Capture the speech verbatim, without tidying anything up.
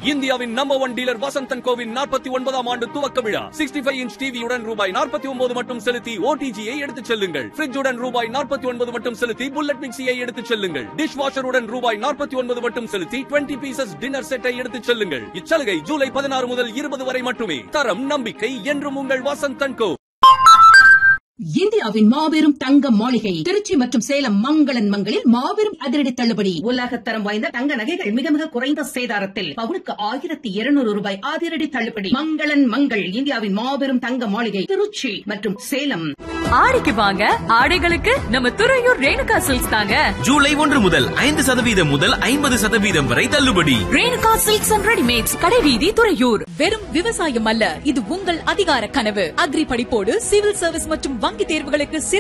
இந்தியாவின் number one dealer Vasanthan CoWIN நாற்பத்தி ஒன்பதாம் ஆண்டு துவக்க விழா. சிக்ஸ்டி ஃபைவ் இன்ச் டிவியுடன் ரூபாய் நாற்பத்தி ஒன்பது மட்டும் செலுத்தி ஓடிஜியை எடுத்துச் செல்லுங்கள். ஃபிரிட்ஜுடன் ரூபாய் நாற்பத்தி ஒன்பது மட்டும் செலுத்தி புல்லட் மிக்சியை எடுத்துச் செல்லுங்கள். டிஷ் வாஷருடன் ரூபாய் நாற்பத்தி ஒன்பது மட்டும் செலுத்தி டுவெண்ட்டி பீசஸ் டின்னர் செட்டை எடுத்துச் செல்லுங்கள். இச்சலுகை ஜூலை பதினாறு முதல் இருபது வரை மட்டுமே. தரம் நம்பிக்கை என்றும் உங்கள் வசந்தன் கோ. இந்தியாவின் மாபெரும் தங்க மாளிகை திருச்சி மற்றும் சேலம் மங்களன் மங்களில் மாபெரும் அதிரடி தள்ளுபடி. உலகத்தரம் வாய்ந்த தங்க நகைகள் மிக மிக குறைந்த சேதாரத்தில் பவுனுக்கு ஆயிரத்தி இருநூறு ரூபாய் அதிரடி தள்ளுபடி. மங்களன் மங்கள் இந்தியாவின் மாபெரும் தங்க மாளிகை திருச்சி மற்றும் சேலம். ஆடிக்கு வாங்க, ஆடைகளுக்கு நம்ம துறையூர் ரேணுகா சில்க்ஸ் தாங்க. ஜூலை ஒன்று முதல் ஐந்து சதவீதம் முதல் ஐம்பது சதவீதம் வரை தள்ளுபடி. ரேணுகா சில்க்ஸ் அண்ட் ரெடிமேட்ஸ், கடைவீதி துறையூர். வெறும் விவசாயம் அல்ல, இது உங்கள் அதிகார கனவு. அக்ரி படிப்போடு சிவில் சர்வீஸ் மற்றும் வங்கி தேர்வுகளுக்கு